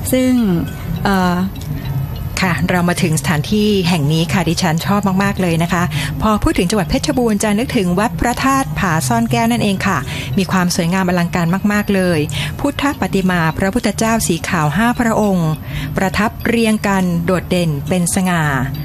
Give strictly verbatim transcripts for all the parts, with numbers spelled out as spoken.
ซึ่งค่ะเรามาถึงสถานที่แห่งนี้ค่ะดิฉันชอบมากๆเลยนะคะพอพูดถึงจังหวัดเพชรบูรณ์จะนึกถึงวัดพระธาตุผาซ่อนแก้วนั่นเองค่ะมีความสวยงามอลังการมากๆเลยพุทธปฏิมาพระพุทธเจ้าสีขาวห้าพระองค์ประทับเรียงกันโดดเด่นเป็นสง่า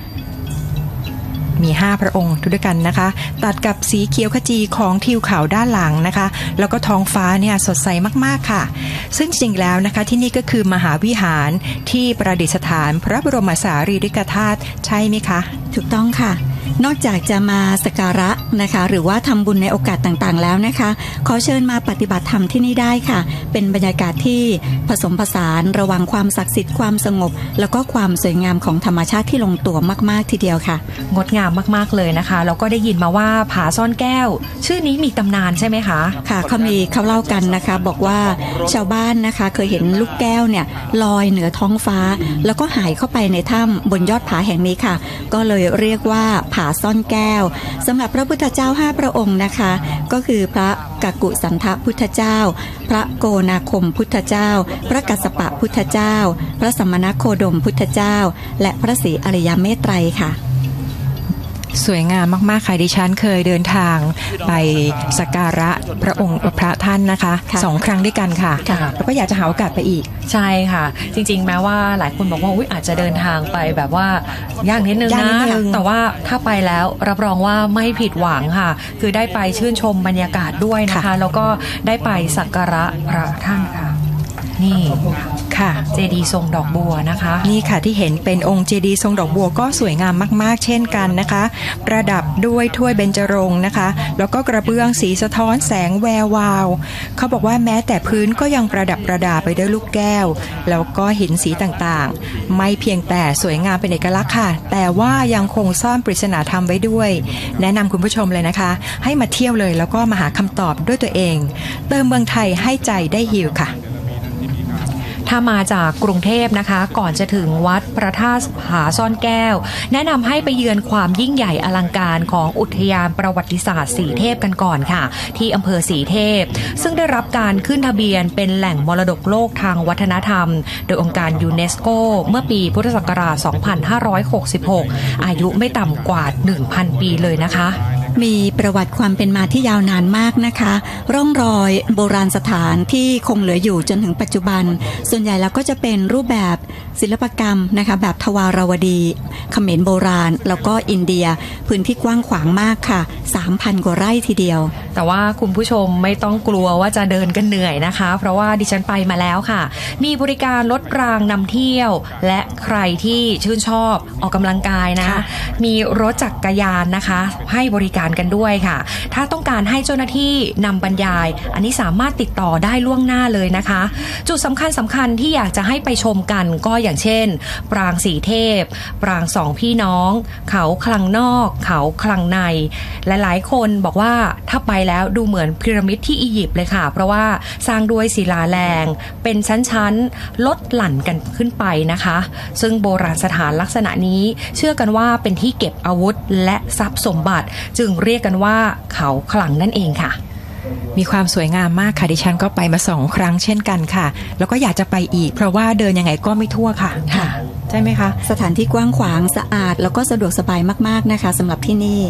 มีห้าพระองค์ด้วยกันนะคะตัดกับสีเขียวขจีของทิวเขาด้านหลังนะคะแล้วก็ท้องฟ้าเนี่ยสดใสมากๆค่ะซึ่งจริงแล้วนะคะที่นี่ก็คือมหาวิหารที่ประดิษฐานพระบรมสารีริกธาตุใช่ไหมคะถูกต้องค่ะนอกจากจะมาสักการะนะคะหรือว่าทำบุญในโอกาสต่างๆแล้วนะคะขอเชิญมาปฏิบัติธรรมที่นี่ได้ค่ะเป็นบรรยากาศที่ผสมผสานระหว่างความศักดิ์สิทธิ์ความสงบแล้วก็ความสวยงามของธรรมชาติที่ลงตัวมากๆทีเดียวค่ะงดงามมากๆเลยนะคะแล้วก็ได้ยินมาว่าผาซ่อนแก้วชื่อนี้มีตำนานใช่ไหมคะค่ะเขามีเขาเล่ากันนะคะบอกว่าชาวบ้านนะคะเคยเห็นลูกแก้วเนี่ยลอยเหนือท้องฟ้าแล้วก็หายเข้าไปในถ้ำบนยอดผาแห่งนี้ค่ะก็เลยเรียกว่าผาซ่อนแก้วสำหรับพระพุทธเจ้าห้าพระองค์นะคะก็คือพระกักกุสันทพุทธเจ้าพระโกนาคมพุทธเจ้าพระกัสสปะพุทธเจ้าพระสมณโคดมพุทธเจ้าและพระศรีอริยเมตไตรค่ะสวยงามมากๆค่ะดิฉันเคยเดินทางไปสักการะพระองค์พระท่านนะคะสองครั้งด้วยกันค่ะแล้วก็อยากจะหาโอกาสไปอีกใช่ค่ะจริงๆแม้ว่าหลายคนบอกว่าอุ๊ยอาจจะเดินทางไปแบบว่ายากนิดนึงนะแต่ว่าถ้าไปแล้วรับรองว่าไม่ผิดหวังค่ะคือได้ไปชื่นชมบรรยากาศด้วยนะคะแล้วก็ได้ไปสักการะพระท่านค่ะนี่ค่ะเจดีย์ทรงดอกบัวนะคะนี่ค่ะที่เห็นเป็นองค์เจดีย์ทรงดอกบัวก็สวยงามมากๆเช่นกันนะคะประดับด้วยถ้วยเบญจรงค์นะคะแล้วก็กระเบื้องสีสะท้อนแสงแวววาวเขาบอกว่าแม้แต่พื้นก็ยังประดับประดาไปด้วยลูกแก้วแล้วก็หินสีต่างๆไม่เพียงแต่สวยงามเป็นเอกลักษณ์ค่ะแต่ว่ายังคงซ่อนปริศนาธรรมไว้ด้วยแนะนำคุณผู้ชมเลยนะคะให้มาเที่ยวเลยแล้วก็มาหาคำตอบด้วยตัวเองเติมเมืองไทยให้ใจได้ฮีลค่ะถ้ามาจากกรุงเทพนะคะก่อนจะถึงวัดพระธาตุผาซ่อนแก้วแนะนำให้ไปเยือนความยิ่งใหญ่อลังการของอุทยานประวัติศาสตร์สีเทพกันก่อนค่ะที่อำเภอสีเทพซึ่งได้รับการขึ้นทะเบียนเป็นแหล่งมรดกโลกทางวัฒนธรรมโดยองค์การยูเนสโกเมื่อปีพุทธศักราชสองพันห้าร้อยหกสิบหกอายุไม่ต่ำกว่า หนึ่งพัน ปีเลยนะคะมีประวัติความเป็นมาที่ยาวนานมากนะคะร่องรอยโบราณสถานที่คงเหลืออยู่จนถึงปัจจุบันส่วนใหญ่แล้วก็จะเป็นรูปแบบศิลปกรรมนะคะแบบทวารวดีเขมรโบราณแล้วก็อินเดียพื้นที่กว้างขวางมากค่ะ สามพัน กว่าไร่ทีเดียวแต่ว่าคุณผู้ชมไม่ต้องกลัวว่าจะเดินกันเหนื่อยนะคะเพราะว่าดิฉันไปมาแล้วค่ะมีบริการรถรางนำเที่ยวและใครที่ชื่นชอบออกกำลังกายนะมีรถจักรยานนะคะให้บริการกันด้วยค่ะถ้าต้องการให้เจ้าหน้าที่นำบรรยายอันนี้สามารถติดต่อได้ล่วงหน้าเลยนะคะจุดสำคัญสำคัญที่อยากจะให้ไปชมกันก็อย่างเช่นปรางสีเทพปรางสองพี่น้องเขาคลังนอกเขาคลังในหลายๆคนบอกว่าถ้าไปแล้วดูเหมือนพีระมิดที่อียิปต์เลยค่ะเพราะว่าสร้างด้วยศิลาแรงเป็นชั้นๆลดหลั่นกันขึ้นไปนะคะซึ่งโบราณสถานลักษณะนี้เชื่อกันว่าเป็นที่เก็บอาวุธและทรัพย์สมบัติจึงเรียกกันว่าเขาขลังนั่นเองค่ะมีความสวยงามมากค่ะดิฉันก็ไปมาสองครั้งเช่นกันค่ะแล้วก็อยากจะไปอีกเพราะว่าเดินยังไงก็ไม่ทั่วค่ะค่ะใช่ไหมคะสถานที่กว้างขวางสะอาดแล้วก็สะดวกสบายมากๆนะคะสำหรับที่นี่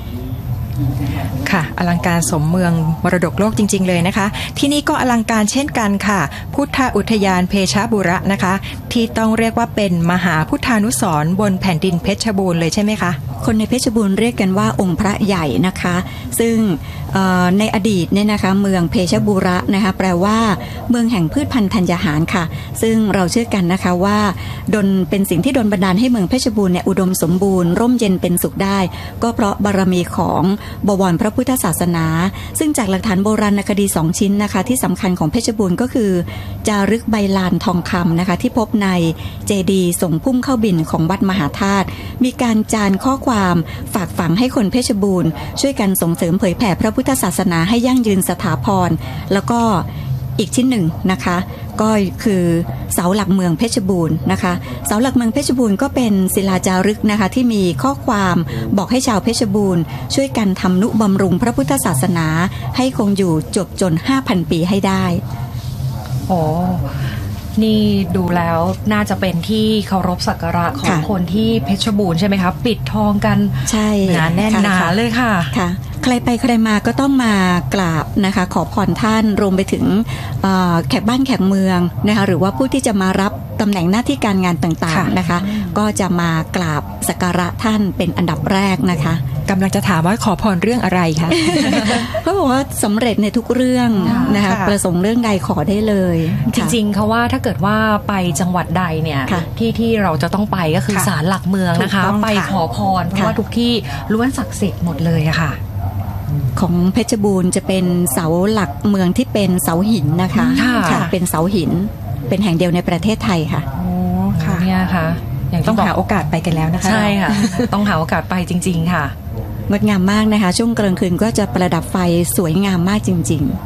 ค่ะอลังการสมเมืองมรดกโลกจริงๆเลยนะคะที่นี่ก็อลังการเช่นกันค่ะพุทธอุทยานเพชรบุรีนะคะที่ต้องเรียกว่าเป็นมหาพุทธานุสรณ์บนแผ่นดินเพชรบูรณ์เลยใช่ไหมคะคนในเพชรบูรณ์เรียกกันว่าองค์พระใหญ่นะคะซึ่งในอดีตเนี่ยนะคะเมืองเพชรบุรีนะคะแปลว่าเมืองแห่งพืชพันธุ์ธัญญาหารค่ะซึ่งเราเชื่อกันนะคะว่าดลเป็นสิ่งที่ดลบันดาลให้เมืองเพชรบูรณ์เนี่ยอุดมสมบูรณ์ร่มเย็นเป็นสุขได้ก็เพราะบารมีของบวรพระพุทธศาสนาซึ่งจากหลักฐานโบราณคดีสองชิ้นนะคะที่สำคัญของเพชรบูรณ์ก็คือจารึกใบลานทองคำนะคะที่พบในเจดีย์ส่งพุ่มเข้าบิณของวัดมหาธาตุมีการจานข้อความฝากฝังให้คนเพชรบูรณ์ช่วยกันส่งเสริมเผยแผ่พระพุทธศาสนาให้ยั่งยืนสถาพรแล้วก็อีกชิ้นหนึ่งนะคะก็คือเสาหลักเมืองเพชรบูรณ์นะคะเสาหลักเมืองเพชรบูรณ์ก็เป็นศิลาจารึกนะคะที่มีข้อความบอกให้ชาวเพชรบูรณ์ช่วยกันทำนุบำรุงพระพุทธศาสนาให้คงอยู่จบจน ห้าพัน ปีให้ได้โอ้นี่ดูแล้วน่าจะเป็นที่เคารพสักการะของคนที่เพชรบูรณ์ใช่ไหมคะปิดทองกันใช่หนาแน่นหนาเลยค่ะค่ะใครไปใครมาก็ต้องมากราบนะคะขอพรท่านรวมไปถึงแขกบ้านแขกเมืองนะคะหรือว่าผู้ที่จะมารับตำแหน่งหน้าที่การงานต่างๆนะคะก็จะมากราบสักการะท่านเป็นอันดับแรกนะคะกำลังจะถามว่าขอพรเรื่องอะไรคะเขาบอกว่าสำเร็จในทุกเรื่องนะคะประสงค์เรื่องใดขอได้เลยจริงๆเขาว่าถ้าเกิดว่าไปจังหวัดใดเนี่ยที่ที่เราจะต้องไปก็คือศาลหลักเมืองนะคะไปขอพรเพราะว่าทุกที่ล้วนศักดิ์สิทธิ์หมดเลยอะค่ะของเพชรบูรณ์จะเป็นเสาหลักเมืองที่เป็นเสาหินนะคะค่ะเป็นเสาหินเป็นแห่งเดียวในประเทศไทยค่ะโอ้ค่ะเนี่ยค่ะต้องหาโอกาสไปกันแล้วนะคะใช่ค่ะต้องหาโอกาสไปจริงๆค่ะงดงามมากนะคะช่วงกลางคืนก็จะประดับไฟสวยงามมากจริงๆ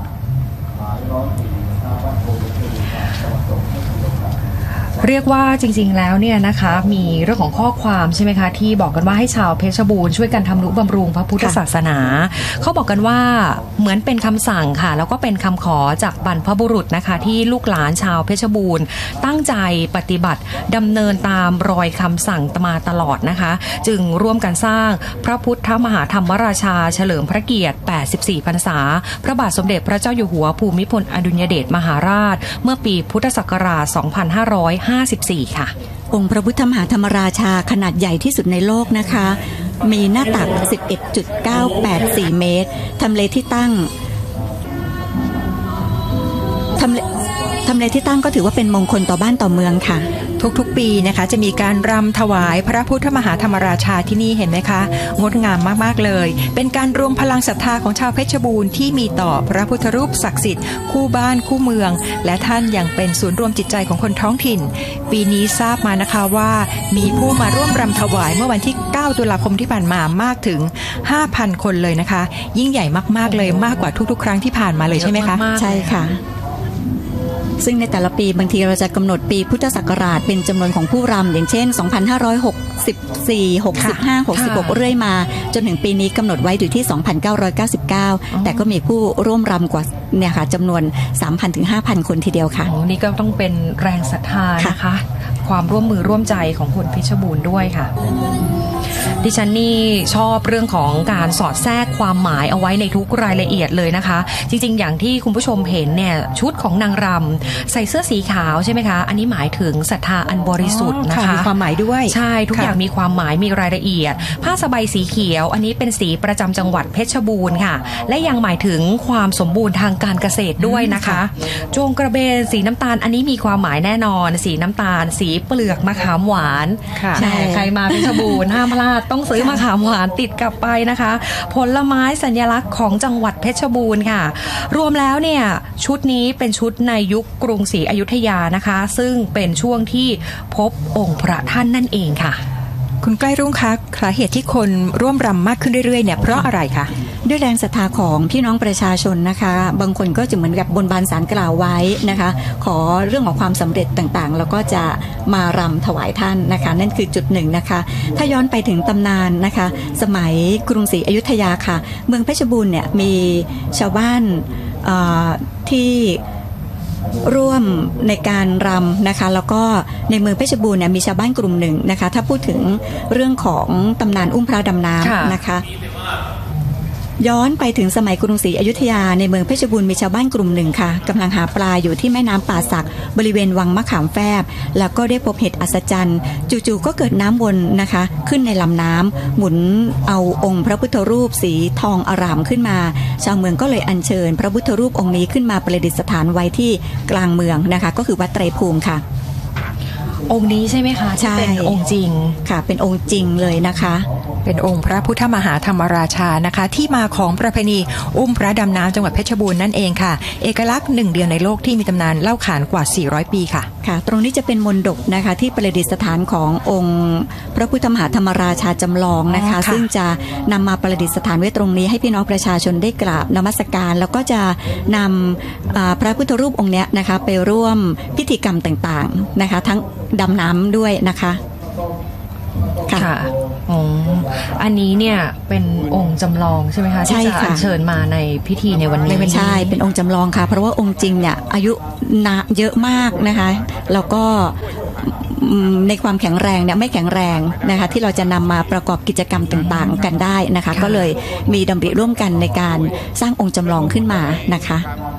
เรียกว่าจริงๆแล้วเนี่ยนะคะมีเรื่องของข้อความใช่ไหมคะที่บอกกันว่าให้ชาวเพชรบูรณ์ช่วยกันทำนุบำรุงพระพุทธศาสนาเขาบอกกันว่าเหมือนเป็นคำสั่งค่ะแล้วก็เป็นคำขอจากบรรพบุรุษนะคะที่ลูกหลานชาวเพชรบูรณ์ตั้งใจปฏิบัติดำเนินตามรอยคำสั่งมาตลอดนะคะจึงร่วมกันสร้างพระพุทธมหาธรรมราชาเฉลิมพระเกียรติแปดสิบสี่พรรษาพระบาทสมเด็จพระเจ้าอยู่หัวภูมิพลอดุลยเดชมหาราชเมื่อปีพุทธศักราชสองพันห้าร้อยห้าสิบสี่ค่ะองค์พระพุทธมหาธรรมราชาขนาดใหญ่ที่สุดในโลกนะคะมีหน้าตัก สิบเอ็ดจุดเก้าแปดสี่ เมตรทำเลที่ตั้งทำเลทำเลที่ตั้งก็ถือว่าเป็นมงคลต่อบ้านต่อเมืองค่ะทุกๆปีนะคะจะมีการรำถวายพระพุทธมหาธรรมราชาที่นี่เห็นไหมคะงดงามมากๆเลยเป็นการรวมพลังศรัทธาของชาวเพชรบูรณ์ที่มีต่อพระพุทธรูปศักดิ์สิทธิ์คู่บ้านคู่เมืองและท่านยังเป็นศูนย์รวมจิตใจของคนท้องถิ่นปีนี้ทราบมานะคะว่ามีผู้มาร่วมรำถวายเมื่อวันที่เก้าตุลาคมที่ผ่านมามากถึง ห้าพัน คนเลยนะคะยิ่งใหญ่มากๆเลยมากกว่าทุกๆครั้งที่ผ่านมาเลยใช่ไหมคะใช่ค่ะซึ่งในแต่ละปีบางทีเราจะกำหนดปีพุทธศักราชเป็นจำนวนของผู้รำอย่างเช่นสองพันห้าร้อยหกสิบสี่ หกสิบห้า หกสิบหกเรื่อยมาจนถึงปีนี้กำหนดไว้อยู่ที่สองพันเก้าร้อยเก้าสิบเก้าแต่ก็มีผู้ร่วมรำกว่าเนี่ยค่ะจำนวน สามพัน ถึง ห้าพัน คนทีเดียวค่ะโอ้นี่ก็ต้องเป็นแรงศรัทธานะคะความร่วมมือร่วมใจของคนเพชรบูรณ์ด้วยค่ะดิฉันนี่ชอบเรื่องของการสอดแทรกความหมายเอาไว้ในทุกรายละเอียดเลยนะคะจริงๆอย่างที่คุณผู้ชมเห็นเนี่ยชุดของนางรำใส่เสื้อสีขาวใช่ไหมคะอันนี้หมายถึงศรัทธาอันบริสุทธิ์นะคะมีความหมายด้วยใช่ทุกอย่างมีความหมายมีรายละเอียดผ้าสบายสีเขียวอันนี้เป็นสีประจำจังหวัดเพชรบูรณ์ค่ะและยังหมายถึงความสมบูรณ์ทางการเกษตรด้วยนะคะโจงกระเบนสีน้ำตาลอันนี้มีความหมายแน่นอนสีน้ำตาลสีเปลือกมะขามหวานใช่ใครมาเพชรบูรณ์ห้ามพลาดต้องซื้อมะขามหวานติดกลับไปนะคะผลไม้สัญลักษณ์ของจังหวัดเพชรบูรณ์ค่ะรวมแล้วเนี่ยชุดนี้เป็นชุดในยุคกรุงศรีอยุธยานะคะซึ่งเป็นช่วงที่พบองค์พระท่านนั่นเองค่ะคุณใกล้รุ่งคะสาเหตุที่คนร่วมรำมากขึ้นเรื่อยๆเนี่ยเพราะอะไรคะด้วยแรงศรัทธาของพี่น้องประชาชนนะคะบางคนก็จะเหมือนกับบนบานศาลกล่าวไว้นะคะขอเรื่องของความสำเร็จต่างๆแล้วก็จะมารำถวายท่านนะคะนั่นคือจุดหนึ่งนะคะถ้าย้อนไปถึงตำนานนะคะสมัยกรุงศรีอยุธยาค่ะเมืองเพชรบูรณ์เนี่ยมีชาวบ้านที่ร่วมในการรำนะคะแล้วก็ในเมืองเพชรบูรณ์เนี่ยมีชาวบ้านกลุ่มหนึ่งนะคะถ้าพูดถึงเรื่องของตำนานอุ้มพระดำน้ำนะคะย้อนไปถึงสมัยกรุงศรีอยุธยาในเมืองเพชรบูรณ์มีชาวบ้านกลุ่มหนึ่งค่ะกำลังหาปลาอยู่ที่แม่น้ำป่าสักบริเวณวังมะขามแฟบแล้วก็ได้พบเห็ดอัศจรรย์จู่ๆก็เกิดน้ำวนนะคะขึ้นในลำน้ำหมุนเอาองค์พระพุทธรูปสีทองอร่ามขึ้นมาชาวเมืองก็เลยอัญเชิญพระพุทธรูปองค์นี้ขึ้นมาประดิษฐานไว้ที่กลางเมืองนะคะก็คือวัดไตรภูมิค่ะองค์นี้ใช่ไหมคะที่เป็นองค์จริงค่ะเป็นองค์จริงเลยนะคะเป็นองค์พระพุทธมหาธรรมราชานะคะที่มาของประเพณีอุ้มพระดำน้ำจังหวัดเพชรบูรณ์นั่นเองค่ะเอกลักษณ์หนึ่งเดียวในโลกที่มีตำนานเล่าขานกว่าสี่ร้อยปีค่ะค่ะตรงนี้จะเป็นมณฑปนะคะที่ประดิษฐานขององค์พระพุทธมหาธรรมราชาจำลองนะคะซึ่งจะนำมาประดิษฐานไว้ตรงนี้ให้พี่น้องประชาชนได้กราบนมัสการแล้วก็จะนำพระพุทธรูปองค์นี้นะคะไปร่วมพิธีกรรมต่างๆนะคะทั้งดำน้ำด้วยนะคะค่ะอ๋ออันนี้เนี่ยเป็นองค์จำลองใช่ไหมคะที่จะอัญเชิญมาในพิธีในวันนี้ใช่เป็นองค์จำลองค่ะเพราะว่าองค์จริงเนี่ยอายุนาเยอะมากนะคะแล้วก็ในความแข็งแรงเนี่ยไม่แข็งแรงนะคะที่เราจะนำมาประกอบกิจกรรมต่างๆกันได้นะคะก็เลยมีดำริร่วมกันในการสร้างองค์จำลองขึ้นมานะคะ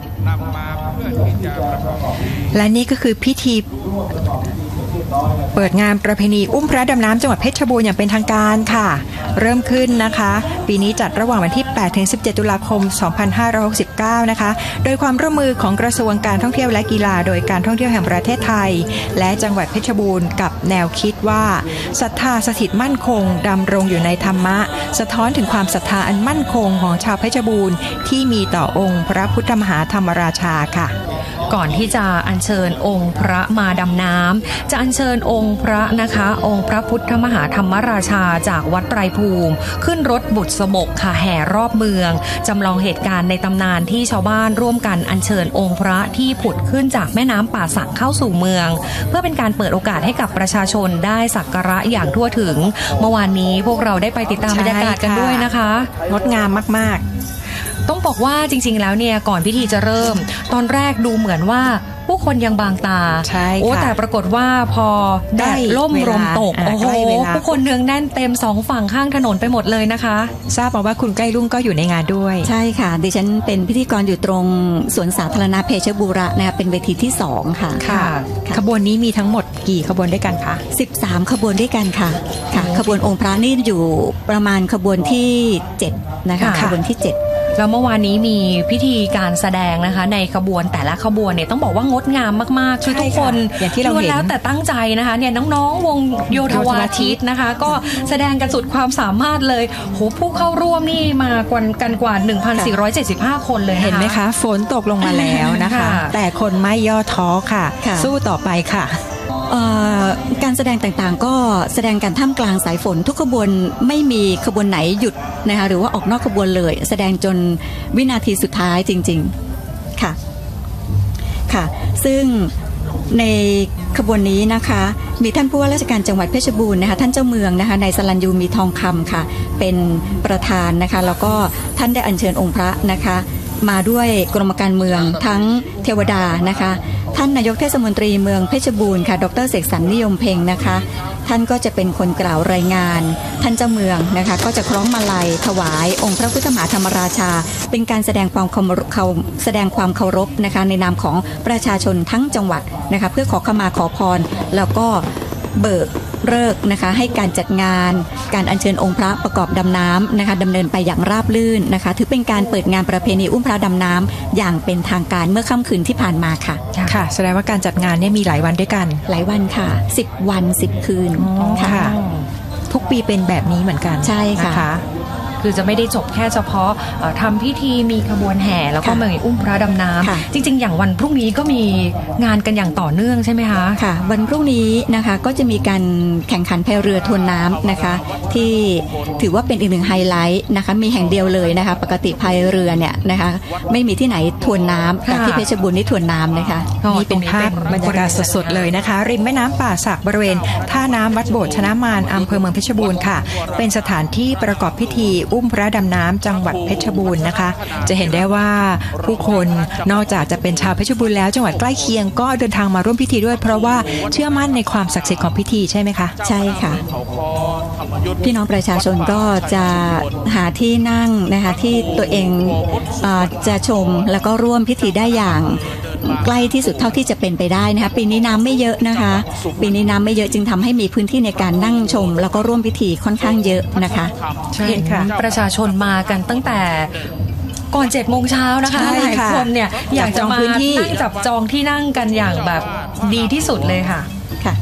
และนี่ก็คือพิธีเปิดงานประเพณีอุ้มพระดำน้ำจังหวัดเพชรบูรณ์อย่างเป็นทางการค่ะเริ่มขึ้นนะคะปีนี้จัดระหว่างวันที่ แปดถึงสิบเจ็ด ตุลาคม สองพันห้าร้อยหกสิบเก้า นะคะโดยความร่วมมือของกระทรวงการท่องเที่ยวและกีฬาโดยการท่องเที่ยวแห่งประเทศไทยและจังหวัดเพชรบูรณ์กับแนวคิดว่าศรัทธาสถิตมั่นคงดำรงอยู่ในธรรมะสะท้อนถึงความศรัทธาอันมั่นคงของชาวเพชรบูรณ์ที่มีต่อองค์พระพุทธมหาธรรมราชาค่ะก่อนที่จะอัญเชิญองค์พระมาดำน้ำจะอัญเชิญองค์พระนะคะองค์พระพุทธมหาธรรมราชาจากวัดไตรภูมิขึ้นรถบุษบกค่ะแห่รอบเมืองจำลองเหตุการณ์ในตำนานที่ชาวบ้านร่วมกันอัญเชิญองค์พระที่ผุดขึ้นจากแม่น้ำป่าสักเข้าสู่เมืองเพื่อเป็นการเปิดโอกาสให้กับประชาชนได้สักการะอย่างทั่วถึงเมื่อวานนี้พวกเราได้ไปติดตามบรรยากาศกันด้วยนะคะงดงามมากๆต้องบอกว่าจริงๆแล้วเนี่ยก่อนพิธีจะเริ่มตอนแรกดูเหมือนว่าผู้คนยังบางตาใช่โอ้แต่ปรากฏว่าพอแดดล่มลมตกโอ้โหผู้คนเนืองแน่นเต็มสองฝั่งข้างถนนไปหมดเลยนะคะทราบมาว่าคุณใกล้รุ่งก็อยู่ในงานด้วยใช่ค่ะดิฉันเป็นพิธีกรอยู่ตรงสวนสาธารณะเพชรบูรณ์นะคะเป็นเวทีที่สองค่ะค่ะขบวนนี้มีทั้งหมดกี่ขบวนด้วยกันคะสิบสามขบวนด้วยกันค่ะค่ะขบวนองค์พระนี่อยู่ประมาณขบวนที่เจ็ดนะคะขบวนที่เจ็ดแล้วเมื่อวานนี้มีพิธีการแสดงนะคะในขบวนแต่ละขบวนเนี่ยต้องบอกว่างดงามมากๆคือทุกคนอย่างที่เราเห็นแล้วแต่ตั้งใจนะคะเนี่ยน้องๆวงโยธวาทิตนะคะก็แสดงกันสุดความสามารถเลยโหผู้เข้าร่วมนี่มากันกว่า หนึ่งพันสี่ร้อยเจ็ดสิบห้า คนเลยเห็นไหมคะฝนตกลงมาแล้วนะคะแต่คนไม่ย่อท้อค่ะสู้ต่อไปค่ะการแสดงต่างๆก็แสดงกันท่ามกลางสายฝนทุกขบวนไม่มีขบวนไหนหยุดนะคะหรือว่าออกนอกขบวนเลยแสดงจนวินาทีสุดท้ายจริงๆค่ะค่ะซึ่งในขบวนนี้นะคะมีท่านผู้ว่าราชการจังหวัดเพชรบูรณ์นะคะท่านเจ้าเมืองนะคะนายสรัญยูมีทองคำค่ะเป็นประธานนะคะแล้วก็ท่านได้อัญเชิญองค์พระนะคะมาด้วยกรมการเมืองทั้งเทวดานะคะท่านนายกเทศมนตรีเมืองเพชรบูรณ์ค่ะดรเสกสรรนิยมเพ็งนะคะท่านก็จะเป็นคนกล่าวรายงานท่านเจ้าเมืองนะคะก็จะคล้องมาลัยถวายองค์พระพุทธมหาธรรมราชาเป็นการแสดงความเคารพแสดงความเคารพนะคะในนามของประชาชนทั้งจังหวัดนะคะเพื่อขอขมาขอพรแล้วก็เบิกเลิกนะคะให้การจัดงานการอัญเชิญองค์พระประกอบดำน้ำนะคะดำเนินไปอย่างราบรื่นนะคะถือเป็นการเปิดงานประเพณีอุ้มพระดำน้ำอย่างเป็นทางการเมื่อค่ำคืนที่ผ่านมาค่ะค่ะแสดงว่าการจัดงานเนี่ยมีหลายวันด้วยกันหลายวันค่ะสิบวันสิบคืนค่ะทุกปีเป็นแบบนี้เหมือนกันใช่ค่ะคือจะไม่ได้จบแค่เฉพาะทำพิธีมีขบวนแห่แล้วก็มีอุ้มพระดำน้ำจริงๆอย่างวันพรุ่งนี้ก็มีงานกันอย่างต่อเนื่องใช่ไหมคะค่ะวันพรุ่งนี้นะคะก็จะมีการแข่งขันพายเรือทวนน้ำนะคะที่ถือว่าเป็นอีกหนึ่งไฮไลท์นะคะมีแห่งเดียวเลยนะคะปกติพายเรือเนี่ยนะคะไม่มีที่ไหนทวนน้ำแต่ที่เพชรบูรณ์นี่ทวนน้ำนะคะนี่เป็นภาพบรรยากาศสดๆเลยนะคะริมแม่น้ำป่าสักบริเวณท่าน้ำวัดโบสถ์ชนะมารอำเภอเมืองเพชรบูรณ์ค่ะเป็นสถานที่ประกอบพิธีอุ้มพระดำน้ำจังหวัดเพชรบูรณ์นะคะจะเห็นได้ว่าผู้คนนอกจากจะเป็นชาวเพชรบูรณ์แล้วจังหวัดใกล้เคียงก็เดินทางมาร่วมพิธีด้วยเพราะว่าเชื่อมั่นในความศักดิ์สิทธิ์ของพิธีใช่ไหมคะใช่ค่ะพี่น้องประชาชนก็จะหาที่นั่งนะคะที่ตัวเองจะชมแล้วก็ร่วมพิธีได้อย่างใกล้ที่สุดเท่าที่จะเป็นไปได้นะคะปีนี้น้ำไม่เยอะนะคะปีนี้น้ำไม่เยอะจึงทำให้มีพื้นที่ในการนั่งชมแล้วก็ร่วมพิธีค่อนข้างเยอะนะคะใช่ค่ะประชาชนมากันตั้งแต่ก่อนเจ็ดโมงเช้านะคะหลายคนเนี่ยอยากจะมานั่งจับจองที่นั่งกันอย่างแบบดีที่สุดเลยค่ะค่ะ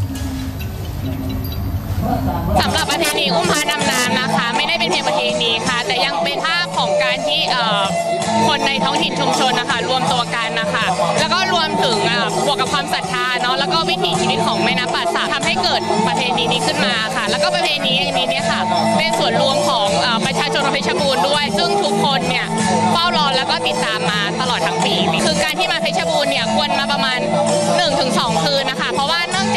สำหรับประเพณีอุ้มพระดำน้ำนะคะไม่ได้เป็นเพียงประเพณีค่ะแต่ยังเป็นภาพของการที่คนในท้องถิ่นชุมชนนะคะรวมตัวกันนะคะแล้วก็รวมถึงบวกกับความศรัทธาเนาะแล้วก็วิถีชีวิตของแม่น้ำป่าสักทำให้เกิดประเพณีนี้ขึ้นมาค่ะแล้วก็ประเพณีนี้เนี่ยค่ะเป็นส่วนรวมของประชาชนเพชรบูรณ์ด้วยซึ่งทุกคนเนี่ยเฝ้ารอแล้วก็ติดตามมาตลอดทั้งปีคือการที่มาเพชรบูรณ์เนี่ยควรมาประมาณ หนึ่งถึงสอง คืนนะคะเพราะว่านอกจาก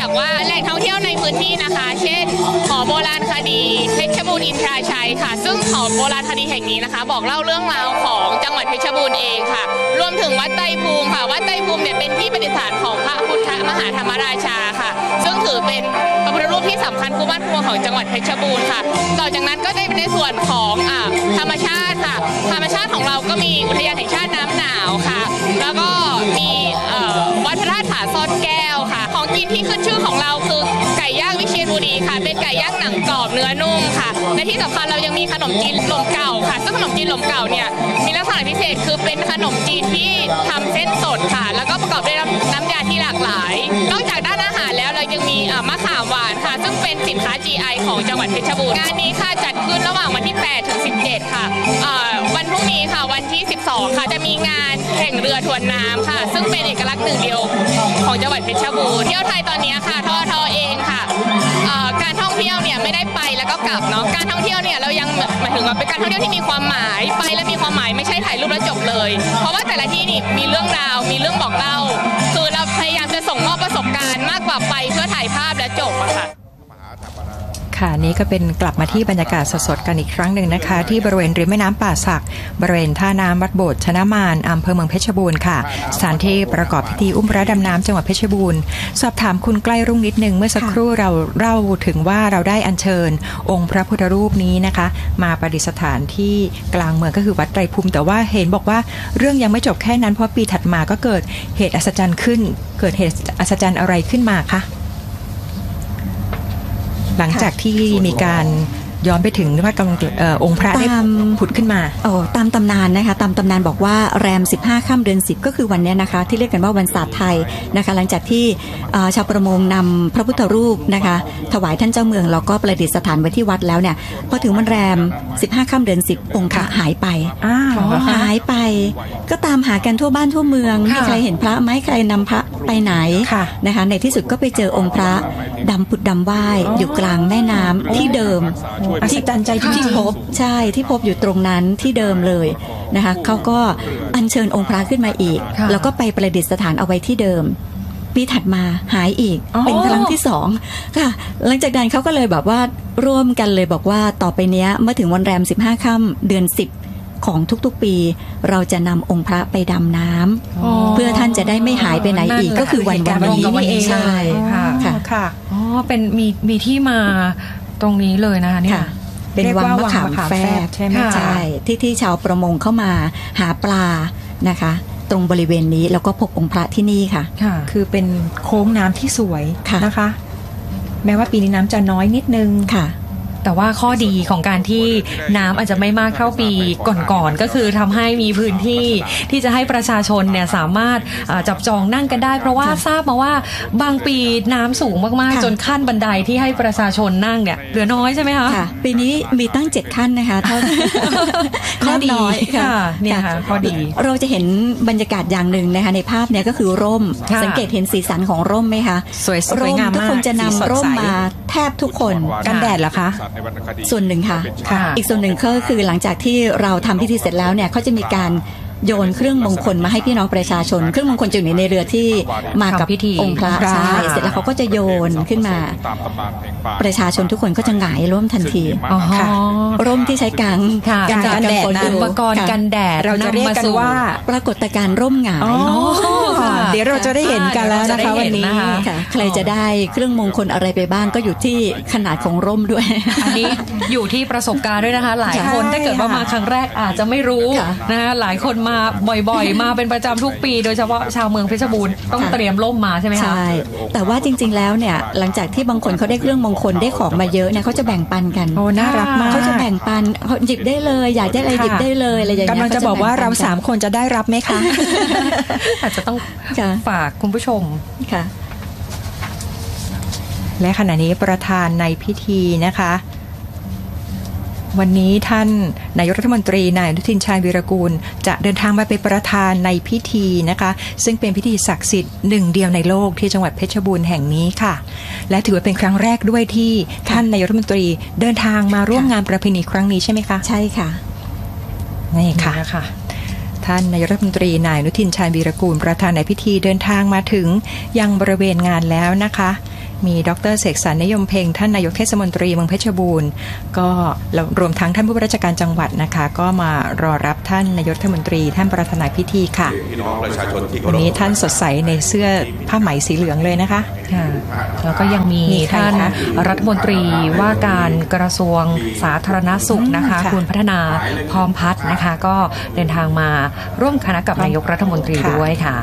จากว่าแหล่งท่องเที่ยวในพื้นที่นะคะเช่นหอโบราณคดีเพชรบูรณ์อินทราชัยค่ะซึ่งหอโบราณคดีแห่งนี้นะคะบอกเล่าเรื่องราวของจังหวัดเพชรบูรณ์เองค่ะรวมถึงวัดไตรภูมิค่ะวัดไตรภูมิเนี่ยเป็นที่ประดิษฐานของพระพุทธมหาธรรมราชาค่ะซึ่งถือเป็นพระพุทธรูปที่สำคัญคู่บ้านคู่เมืองของจังหวัดเพชรบูรณ์ค่ะต่อจากนั้นก็ได้ในส่วนของอ่าธรรมชาติค่ะธรรมชาติของเราก็มีอุทยานแห่งชาติน้ำหนาวค่ะแล้วก็มีวัดพระธาตุผาซ่อนแก้วค่ะของกินที่ขึ้นชื่อของเราคือไก่ย่างวิเชียรบุรีค่ะเป็นไก่ย่างหนังกรอบเนื้อนุ่มค่ะและที่สำคัญเรายังมีขนมจีนหลมเก่าค่ะซึ่งขนมจีนหลมเก่าเนี่ยมีลักษณะพิเศษคือเป็นขนมจีนที่ทำเส้นสดค่ะแล้วก็ประกอบด้วยน้ำยาที่หลากหลายนอกจากด้านอาหารแล้วเรายังมีมะขามหวานค่ะซึ่งเป็นสินค้า จี ไอ ของจังหวัดเพชรบูรณ์งานนี้ค่ะจัดขึ้นระหว่างวันที่แปดถึงสิบเจ็ดค่ะวันพรุ่งนี้ค่ะวันที่สิบสองค่ะจะมีงานแข่งเรือทวนน้ำค่ะซึ่งเป็นเอกลักษณ์หนึ่งเดียวของจังหวัดเพชรบูรณ์เที่ยวไทยตอนนี้ค่ะทอทอเองค่ะการท่องเที่ยวเนี่ยไม่ได้ไปแล้วก็กลับเนาะการท่องเที่ยวเนี่ยเรายังหมายถึงว่าเป็นการท่องเที่ยวที่มีความหมายไปแล้วมีความหมายไม่ใช่ถ่ายรูปแล้วจบเลยเพราะว่าแต่ละที่นี่มีเรื่องราวมีเรื่องบอกเล่าคือเราพยายามจะส่งมอบประสบการณ์มากกว่าไปเพื่อถ่ายภาพและจบอะค่ะค่ะนี้ก็เป็นกลับมาที่บรรยากาศสดๆกันอีกครั้งหนึ่งนะคะที่บริเวณริมแม่น้ำป่าสักบริเวณท่าน้ำวัดโบสถ์ชนะมารอำเภอเมืองเพชรบูรณ์ค่ะสถานที่ประกอบพิธีอุ้มพระดำน้ำจังหวัดเพชรบูรณ์สอบถามคุณใกล้รุ่งนิดนึงเมื่อสักครู่เราเล่าถึงว่าเราได้อัญเชิญองค์พระพุทธรูปนี้นะคะมาประดิษฐานที่กลางเมืองก็คือวัดไตรภูมิแต่ว่าเห็นบอกว่าเรื่องยังไม่จบแค่นั้นเพราะปีถัดมาก็เกิดเหตุอัศจรรย์ขึ้นเกิดเหตุอัศจรรย์อะไรขึ้นมาคะหลังจากที่มีการย้อนไปถึงว่ากำลังองค์พระได้ผุดขึ้นมาโอ้ตามตำนานนะคะตามตำนานบอกว่าแรมสิบห้าค่ำเดือนสิบก็คือวันนี้นะคะที่เรียกกันว่าวันศาสตร์ไทยนะคะหลังจากที่ชาวประมงนำพระพุทธรูปนะคะถวายท่านเจ้าเมืองแล้วก็ประดิษฐานไว้ที่วัดแล้วเนี่ยพอถึงวันแรมสิบห้าค่ำเดือนสิบองค์พระหายไปหายไปก็ตามหากันทั่วบ้านทั่วเมืองมีใครเห็นพระไหมใครนำพระไปไหนนะคะในที่สุดก็ไปเจอองค์พระดำผุดดำว่ายอยู่กลางแม่น้ำที่เดิมที่ตันใจที่พบใช่ที่พบอยู่ตรงนั้นที่เดิมเลยนะคะเขาก็อัญเชิญองค์พระขึ้นมาอีกแล้วก็ไปประดิษฐานเอาไว้ที่เดิมปีถัดมาหายอีกเป็นครั้งที่สองค่ะหลังจากนั้นเขาก็เลยแบบว่าร่วมกันเลยบอกว่าต่อไปเนี้ยเมื่อถึงวันแรมสิบห้าค่ำเดือนสิบของทุกๆปีเราจะนำองค์พระไปดำน้ำเพื่อท่านจะได้ไม่หายไปไหนอีกก็คือวันวันนี้นี่เองใช่ค่ะค่ะอ๋อเป็นมีมีที่มาตรงนี้เลยนะคะเนี่ยเป็นวังมะขามแฝกใช่ไหมใช่ที่ที่ชาวประมงเข้ามาหาปลานะคะตรงบริเวณนี้แล้วก็พบองค์พระที่นี่ค่ะคือเป็นโค้งน้ำที่สวยนะคะแม้ว่าปีนี้น้ำจะน้อยนิดนึงค่ะแต่ว่าข้อดีของการที่น้ำอาจจะไม่มากเท่าปีก่อนๆก็คือทำให้มีพื้นที่ที่จะให้ประชาชนเนี่ยสามารถจับจองนั่งกันได้เพราะว่าทราบมาว่าบางปีน้ำสูงมากๆจนขั้นบันไดที่ให้ประชาชนนั่งเนี่ยเหลือน้อยใช่ไหมคะปีนี้มีตั้งเจ็ดขั้นนะคะเท่าข้อดีค่ะเนี่ยค่ะข้อดีเราจะเห็นบรรยากาศอย่างหนึ่งนะคะในภาพเนี่ยก็คือร่มสังเกตเห็นสีสันของร่มไหมคะสวยสวยงามมากทุกคนจะนำร่มมาแทบทุกคนกันแดดเหรอคะส่วนหนึ่งค่ะอีกส่วนหนึ่งก็คือหลังจากที่เราทำพิธีเสร็จแล้วเนี่ยเขาจะมีการโยนเครื่องมงคลมาให้พี่น้องประชาชนเครื่องมงคลจะอยู่ในเรือที่มากับองค์พระใช่เสร็จแล้วเขาก็จะโยนขึ้นมาประชาชนทุกคนก็จะหงายร่มทันทีร่มที่ใช้กางกันแดดอุปกรณ์กันแดดเราจะเรียกกันว่าปรากฏการณ์ร่มหงายเดี๋ยวเราจะได้เห็นกันแล้วนะคะวันนี้ใครจะได้เครื่องมงคลอะไรไปบ้างก็อยู่ที่ขนาดของร่มด้วยอันนี้อยู่ที่ประสบการณ์ด้วยนะคะหลายคนถ้าเกิดว่ามาครั้งแรกอาจจะไม่รู้นะคะหลายคนมาบ่อยๆมาเป็นประจำทุกปีโดยเฉพาะชาวเมืองเพชรบูรณ์ต้องเตรียมร่มมาใช่ไหมคะใช่แต่ว่าจริงๆแล้วเนี่ยหลังจากที่บางคนเขาได้เครื่องมงคลได้ของมาเยอะเนี่ยเขาจะแบ่งปันกันโอ้น่ารักมากเขาจะแบ่งปันหยิบได้เลยอยากได้อะไรหยิบได้เลยอะไรอย่างเงี้ยกำลังจะบอกว่าเราสามคนจะได้รับไหมคะอาจจะต้องฝากคุณผู้ชมค่ะและขณะนี้ประธานในพิธีนะคะวันนี้ท่านนายกรัฐมนตรีนายอนุทินชาญวีรกูลจะเดินทางมาเป็นประธานในพิธีนะคะซึ่งเป็นพิธีศักดิ์สิทธิ์หนึ่งเดียวในโลกที่จังหวัดเพชรบูรณ์แห่งนี้ค่ะและถือว่าเป็นครั้งแรกด้วยที่ท่านนายกรัฐมนตรีเดินทางมาร่วมงานประเพณีครั้งนี้ใช่ไหมคะใช่ค่ะนี่ค่ะท่านนายกรัฐมนตรีนายอนุทินชาญวีรกูลประธานในพิธีเดินทางมาถึงยังบริเวณงานแล้วนะคะมีดร.เสกสรรนิยมเพ็งท่านนายกเทศมนตรีเมืองเพชรบูรณ์ก็รวมทั้งท่านผู้ว่าราชการจังหวัดนะคะก็มารอรับท่านนายกเทศมนตรีท่านประธานพิธีค่ะวันนี้ท่านสดใสในเสื้อผ้าไหมสีเหลืองเลยนะคะค่ะแล้วก็ยังมีท่านรัฐมนตรีว่าการกระทรวงสาธารณสุขนะคะคุณพัฒนาพร้อมพัฒน์นะคะก็เดินทางมาร่วมคณะกับนายกรัฐมนตรีด้วยค่ะ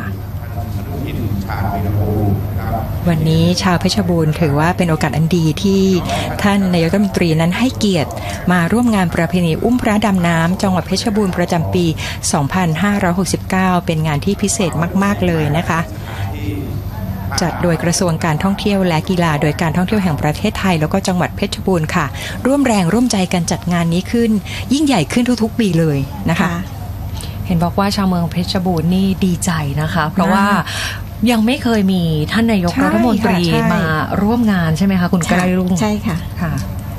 วันนี้ชาวเพชรบูรณ์ถือว่าเป็นโอกาสอันดีที่ท่านนายกรัฐมนตรีนั้นให้เกียรติมาร่วมงานประเพณีอุ้มพระดำน้ำจังหวัดเพชรบูรณ์ประจำปีสองพันห้าร้อยหกสิบเก้าเป็นงานที่พิเศษมากๆเลยนะคะจัดโดยกระทรวงการท่องเที่ยวและกีฬาโดยการท่องเที่ยวแห่งประเทศไทยแล้วก็จังหวัดเพชรบูรณ์ค่ะร่วมแรงร่วมใจกันจัดงานนี้ขึ้นยิ่งใหญ่ขึ้นทุกๆปีเลยนะคะเห็นบอกว่าชาวเมืองเพชรบูรณ์นี่ดีใจนะคะเพราะว่ายังไม่เคยมีท่านนายกรัฐมนตรีมาร่วมงานใช่ไหมคะคุณไกรรุ่งใช่ค่ะค่ะ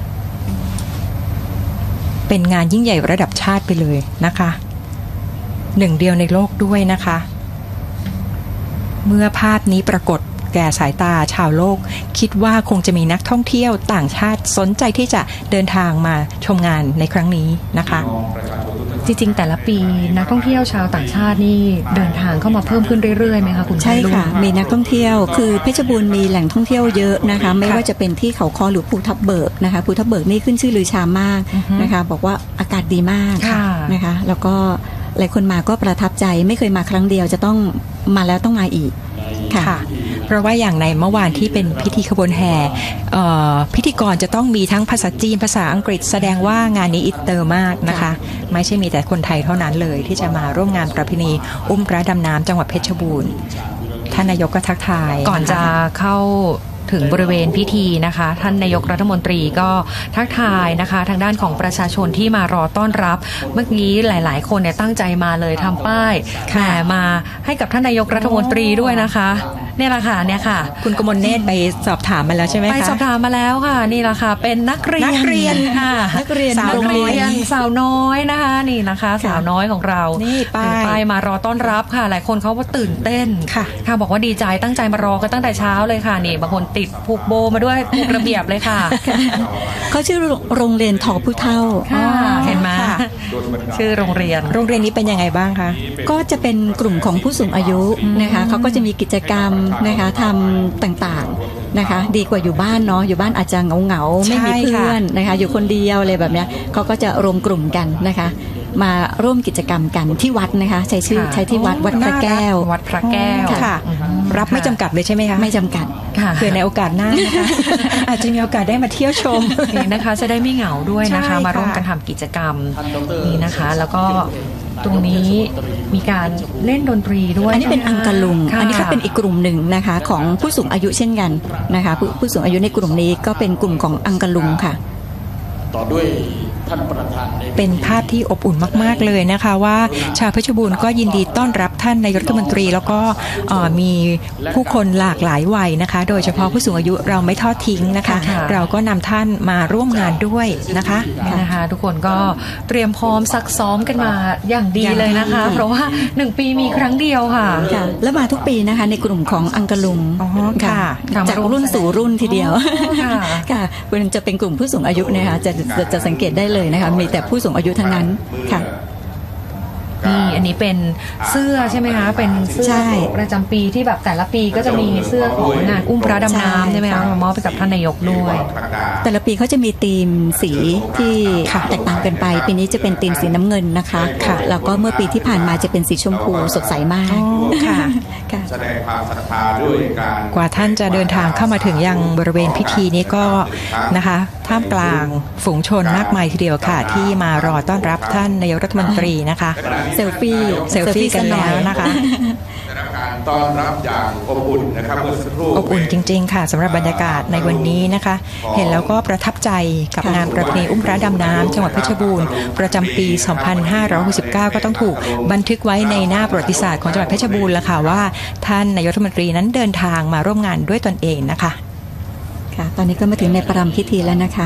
เป็นงานยิ่งใหญ่ระดับชาติไปเลยนะคะหนึ่งเดียวในโลกด้วยนะคะเมื่อภาพนี้ปรากฏแก่สายตาชาวโลกคิดว่าคงจะมีนักท่องเที่ยวต่างชาติสนใจที่จะเดินทางมาชมงานในครั้งนี้นะคะจริงๆแต่ละปีนักท่องเที่ยวชาวต่างชาตินี่เดินทางเข้ามาเพิ่มขึ้นเรื่อยๆไหมคะคุณใช่ค่ะมีนักท่องเที่ยวคือเพชรบูรณ์มีแหล่งท่องเที่ยวเยอะนะคะไม่ว่าจะเป็นที่เขาค้อหรือภูทับเบิกนะคะภูทับเบิกนี่ขึ้นชื่อลือชามากนะคะบอกว่าอากาศดีมากนะคะแล้วก็หลายคนมาก็ประทับใจไม่เคยมาครั้งเดียวจะต้องมาแล้วต้องมาอีกค่ะเพราะว่าอย่างในเมื่อวานที่เป็นพิธีขบวนแห่พิธีกรจะต้องมีทั้งภาษาจีนภาษาอังกฤษแสดงว่างานนี้อินเตอร์มากนะคะไม่ใช่มีแต่คนไทยเท่านั้นเลยที่จะมาร่วมงานประเพณีอุ้มพระดำน้ำจังหวัดเพชรบูรณ์ท่านนายกก็ทักทายก่อนจะเข้าถึงบริเวณพิธีนะคะท่านนายกรัฐมนตรีก็ทักทายนะคะทางด้านของประชาชนที่มารอต้อนรับเมื่อกี้หลายๆคนเนี่ยตั้งใจมาเลยทำป้ายแห่มาให้กับท่านนายกรัฐมนตรีด้วยนะคะนี่แหละค่ะเนี่ยค่ะคุณกมลเนตรไปสอบถามมาแล้วใช่ไหมคะไปสอบถามมาแล้วค่ะนี่แหละค่ะเป็นนักเรียนนักเรียนค่ะนักเรียนสาวน้อยสาวน้อยนะคะนี่นะคะสาวน้อยของเรานี่ป้ายป้ายมารอต้อนรับค่ะหลายคนเขาก็ตื่นเต้นค่ะค่ะบอกว่าดีใจตั้งใจมารอกันตั้งแต่เช้าเลยค่ะนี่บางคนติดผูกโบมาด้วยผูกระเบียบเลยค่ะเขาชื่อโรงเรียนทอผู้เฒ่าเห็นไหมชื่อโรงเรียนโรงเรียนนี้เป็นยังไงบ้างคะก็จะเป็นกลุ่มของผู้สูงอายุนะคะเขาก็จะมีกิจกรรมนะคะทำต่างๆนะคะดีกว่าอยู่บ้านเนาะอยู่บ้านอาจจะเหงาๆไม่มีเพื่อนนะคะอยู่คนเดียวอะไรแบบนี้เขาก็จะรวมกลุ่มกันนะคะมาร่วมกิจกรรมกันที่วัดนะคะใช้ชื่อใช้ที่วัดวัดพระแก้ววัดพระแก้วค่ะรับไม่จำกัดเลยใช่ไหมคะไม่จำกัดเผื่อในโอกาสหน้านะคะอาจจะมีโอกาสได้มาเที่ยวชมนี่นะคะจะได้ไม่เหงาด้วยนะคะมาร่วมกันทำกิจกรรมนี่นะคะแล้วก็ตรงนี้มีการเล่นดนตรีด้วยอันนี้เป็นอังกะลุงอันนี้ก็เป็นอีกกลุ่มหนึ่งนะคะของผู้สูงอายุเช่นกันนะคะผู้ผู้สูงอายุในกลุ่มนี้ก็เป็นกลุ่มของอังกะลุงค่ะต่อด้วยท่านประธานเป็นภาพที่อบอุ่นมากๆเลยนะคะว่าชาวเพชรบูรณ์ก็ยินดีต้อนรับท่านนายกรัฐมนตรีแล้วก็มีผู้คนหลากหลายวัยนะคะโดยเฉพาะผู้สูงอายุเราไม่ทอดทิ้งนะคะเราก็นำท่านมาร่วมงานด้วยนะคะนะคะทุกคนก็เตรียมพร้อมซักซ้อมกันมาอย่างดีเลยนะคะเพราะว่าหนึ่งปีมีครั้งเดียวค่ะแล้วมาทุกปีนะคะในกลุ่มของอังกะลุงค่ะจากรุ่นสู่รุ่นทีเดียวค่ะมันจะเป็นกลุ่มผู้สูงอายุนะคะจะจะสังเกตได้เลยนะคะมีแต่ผู้สูงอายุทั้งนั้นค่ะนี่อันนี้เป็นเสื้อใช่ไหมคะเป็นเสื้อประจำปีที่แบบแต่ละปีก็จะมีเสื้อของงานอุ้มพระดำน้ำใช่ไหมคะมามอบไปกับท่านนายกด้วยแต่ละปีเขาจะมีธีมสีที่แตกต่างกันไปปีนี้จะเป็นธีมสีน้ำเงินนะคะค่ะแล้วก็เมื่อปีที่ผ่านมาจะเป็นสีชมพูสดใสมากค่ะแสดงความศรัทธาด้วยการกว่าท่านจะเดินทางเข้ามาถึงยังบริเวณพิธีนี้ก็นะคะท่ามกลางฝูงชนมากมายทีเดียวค่ะที่มารอต้อนรับท่านนายกรัฐมนตรีนะคะเซลฟี่เซลฟี่กันแล้วนะคะต้อนรับอย่างอบอุ่นนะครับเมื่อสักครู่อบอุ่นจริงๆค่ะสำหรับบรรยากาศในวันนี้นะคะเห็นแล้วก็ประทับใจกับงานประเพณีอุ้มพระดำน้ำจังหวัดเพชรบูรณ์ประจำปีสองพันห้าร้อยหกสิบเก้าก็ต้องถูกบันทึกไว้ในหน้าประวัติศาสตร์ของจังหวัดเพชรบูรณ์แล้วค่ะว่าท่านนายกรัฐมนตรีนั้นเดินทางมาร่วมงานด้วยตนเองนะคะค่ะตอนนี้ก็มาถึงในประรำพิธีแล้วนะคะ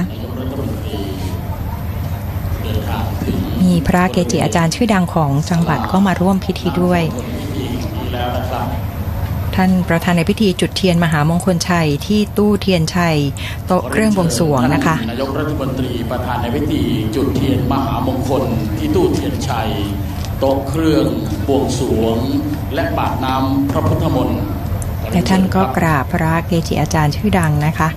มีพระเกจิอาจารย์ชื่อดังของจังหวัดก็มาร่วมพิธีด้วยท่านประธานในพิธีจุดเทียนมหามงคลชัยที่ตู้เทียนชัยโต๊ะเครื่องบวงสรวงนะคะนายกรัฐมนตรีประธานในพิธีจุดเทียนมหามงคลที่ตู้เทียนชัยโต๊ะเครื่องบวงสรวงและบาทน้ำพระพุทธมนต์และท่านก็กราบพระเกจิอาจารย์ชื่อดังนะคะ